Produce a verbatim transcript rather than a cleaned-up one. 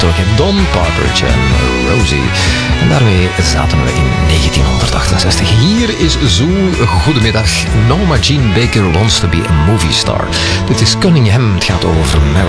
toch? Don Partridge en Rosie. En daarmee zaten we in negentienhonderdachtenzestig. Hier is Zoel. Goedemiddag. Norma Jean Baker wants to be a movie star. Dit is Cunningham. Het gaat over Marilyn